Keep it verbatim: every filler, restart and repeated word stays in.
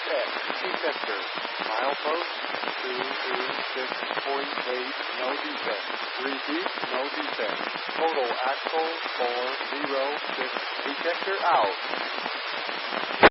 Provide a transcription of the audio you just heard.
X, detector. Milepost two two six point eight, no defect. Repeat, no defect. Total axle four zero six, detector out.